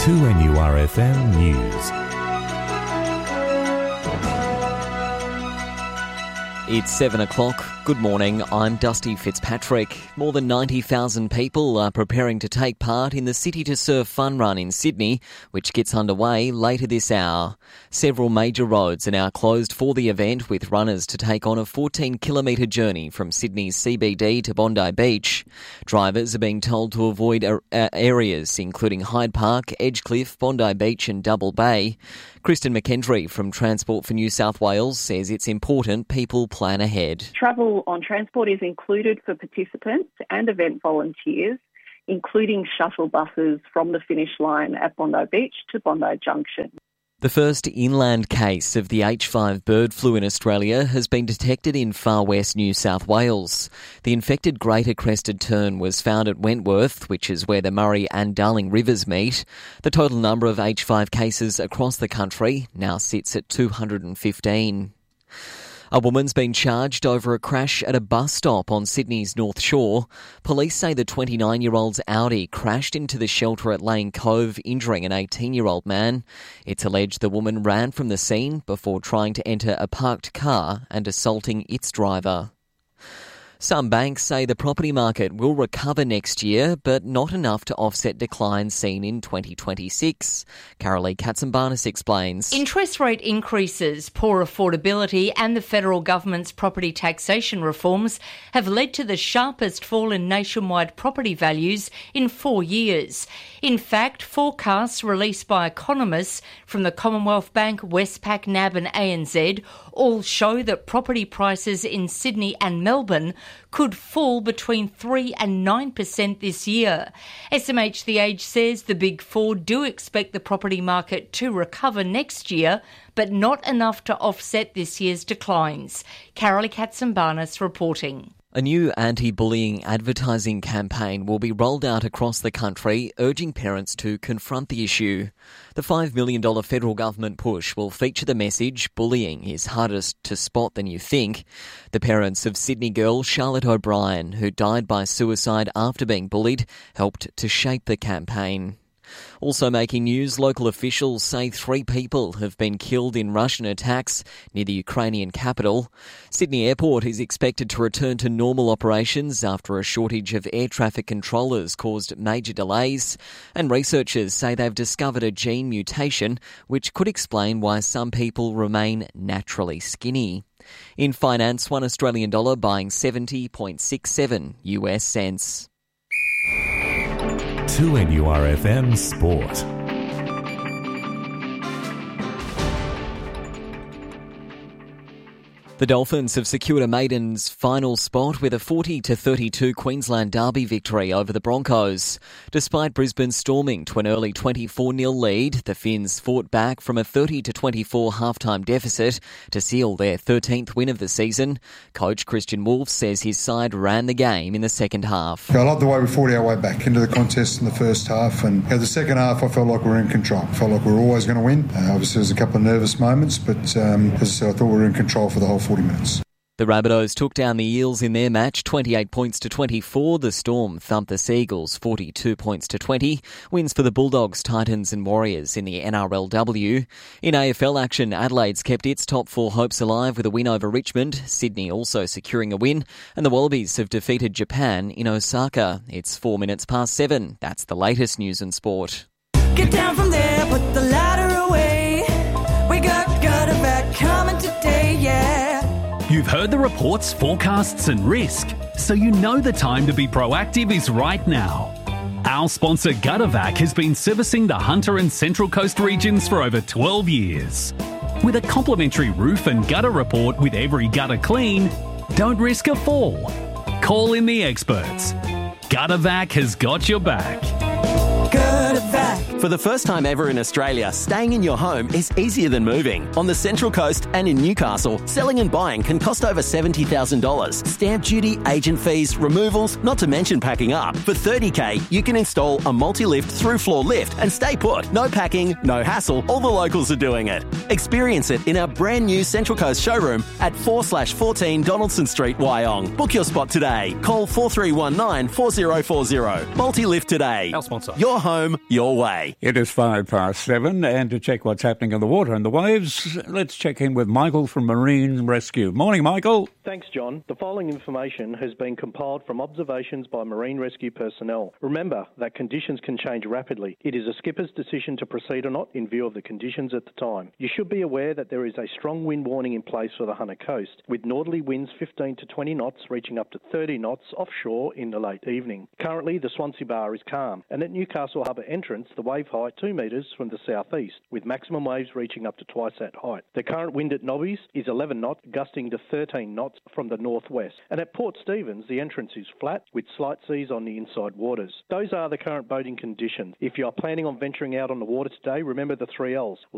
2NURFM News. It's 7 o'clock. Good morning, I'm Dusty Fitzpatrick. More than 90,000 people are preparing to take part in the City to Surf Fun Run in Sydney, which gets underway later this hour. Several major roads are now closed for the event, with runners to take on a 14-kilometre journey from Sydney's CBD to Bondi Beach. Drivers are being told to avoid areas including Hyde Park, Edgecliff, Bondi Beach and Double Bay. Kristen McKendry from Transport for New South Wales says it's important people plan ahead. Travel on transport is included for participants and event volunteers, including shuttle buses from the finish line at Bondi Beach to Bondi Junction. The first inland case of the H5 bird flu in Australia has been detected in far west New South Wales. The infected greater crested tern was found at Wentworth, which is where the Murray and Darling rivers meet. The total number of H5 cases across the country now sits at 215. A woman's been charged over a crash at a bus stop on Sydney's North Shore. Police say the 29-year-old's Audi crashed into the shelter at Lane Cove, injuring an 18-year-old man. It's alleged the woman ran from the scene before trying to enter a parked car and assaulting its driver. Some banks say the property market will recover next year, but not enough to offset declines seen in 2026. Carolee Katzenbarnis explains. Interest rate increases, poor affordability and the federal government's property taxation reforms have led to the sharpest fall in nationwide property values in 4 years. In fact, forecasts released by economists from the Commonwealth Bank, Westpac, NAB and ANZ all show that property prices in Sydney and Melbourne could fall between 3% and 9% this year. SMH The Age says the Big Four do expect the property market to recover next year, but not enough to offset this year's declines. Carolee Katzenbarnis reporting. A new anti-bullying advertising campaign will be rolled out across the country, urging parents to confront the issue. The $5 million federal government push will feature the message, bullying is hardest to spot than you think. The parents of Sydney girl Charlotte O'Brien, who died by suicide after being bullied, helped to shape the campaign. Also making news, local officials say 3 people have been killed in Russian attacks near the Ukrainian capital. Sydney Airport is expected to return to normal operations after a shortage of air traffic controllers caused major delays. And researchers say they've discovered a gene mutation which could explain why some people remain naturally skinny. In finance, $1 Australian buying 70.67 US cents. 2NURFM Sport. The Dolphins have secured a maiden's final spot with a 40-32 Queensland Derby victory over the Broncos. Despite Brisbane storming to an early 24-0 lead, the Finns fought back from a 30-24 halftime deficit to seal their 13th win of the season. Coach Christian Wolf says his side ran the game in the second half. I love the way we fought our way back into the contest in the first half, and the second half I felt like we were in control. I felt like we were always going to win. Obviously there was a couple of nervous moments, but as I said, I thought we were in control for the whole 40 minutes. The Rabbitohs took down the Eels in their match, 28 points to 24. The Storm thumped the Seagulls, 42 points to 20. Wins for the Bulldogs, Titans and Warriors in the NRLW. In AFL action, Adelaide's kept its top 4 hopes alive with a win over Richmond. Sydney also securing a win. And the Wallabies have defeated Japan in Osaka. It's 4 minutes past 7. That's the latest news and sport. Get down from there, put the ladder away. We got Gutterback coming today, yeah. You've heard the reports, forecasts and risk, so you know the time to be proactive is right now. Our sponsor Guttervac has been servicing the Hunter and Central Coast regions for over 12 years. With a complimentary roof and gutter report with every gutter clean, don't risk a fall. Call in the experts. Guttervac has got your back. Guttervac. For the first time ever in Australia, staying in your home is easier than moving. On the Central Coast and in Newcastle, selling and buying can cost over $70,000. Stamp duty, agent fees, removals, not to mention packing up. For $30,000, you can install a multi-lift through-floor lift and stay put. No packing, no hassle, all the locals are doing it. Experience it in our brand new Central Coast showroom at 4/14 Donaldson Street, Wyong. Book your spot today. Call 4319 4040. Multi-lift today. Our sponsor. Your home, your way. today. It is 7:05, and to check what's happening on the water and the waves, let's check in with Michael from Marine Rescue. Morning, Michael. Thanks, John. The following information has been compiled from observations by Marine Rescue personnel. Remember that conditions can change rapidly. It is a skipper's decision to proceed or not in view of the conditions at the time. You should be aware that there is a strong wind warning in place for the Hunter Coast, with northerly winds 15 to 20 knots reaching up to 30 knots offshore in the late evening. Currently, the Swansea Bar is calm, and at Newcastle Harbour entrance, the wave height 2 metres from the southeast, with maximum waves reaching up to twice that height. The current wind at Nobbies is 11 knots, gusting to 13 knots from the northwest. And at Port Stephens, the entrance is flat, with slight seas on the inside waters. Those are the current boating conditions. If you are planning on venturing out on the water today, remember the 3 L's.